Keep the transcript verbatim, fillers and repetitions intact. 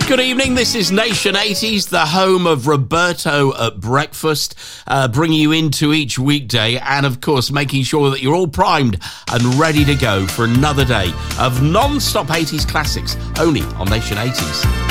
Good evening. This is Nation eighties, the home of Roberto at breakfast, uh, bringing you into each weekday and, of course, making sure that you're all primed and ready to go for another day of non-stop eighties classics, only on Nation eighties.